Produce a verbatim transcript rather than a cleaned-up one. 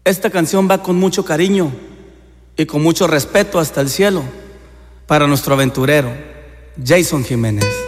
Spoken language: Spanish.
Esta canción va con mucho cariño y con mucho respeto hasta el cielo para nuestro aventurero, Jason Jiménez.